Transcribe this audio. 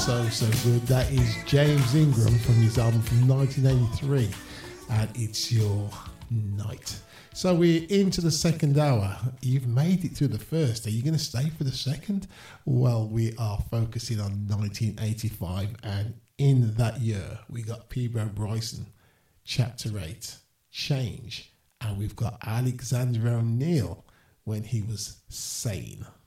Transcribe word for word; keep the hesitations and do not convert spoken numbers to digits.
so, so good. That is James Ingram from his album from nineteen eighty-three, and It's Your Night. So we're into the second hour. You've made it through the first. Are you going to stay for the second? Well, we are focusing on nineteen eighty-five, and in that year, we got Peabo Bryson, Chapter eight, Change, and we've got Alexander O'Neal when he was Sane.